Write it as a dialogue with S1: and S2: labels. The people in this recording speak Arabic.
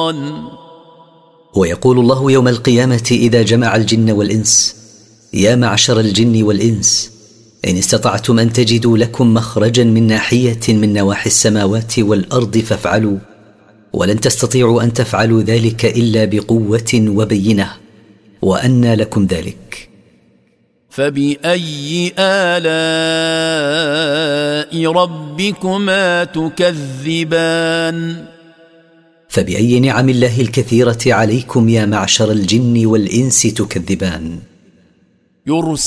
S1: الشيطان.
S2: ويقول الله يوم القيامة إذا جمع الجن والإنس: يا معشر الجن والإنس، إن استطعتم أن تجدوا لكم مخرجا من ناحية من نواحي السماوات والأرض فافعلوا، ولن تستطيعوا أن تفعلوا ذلك إلا بقوة وبينة، وأنى لكم ذلك.
S1: فبأي آلاء ربكما تكذبان؟
S2: فبأي نعم الله الكثيرة عليكم يا معشر الجن والإنس تكذبان؟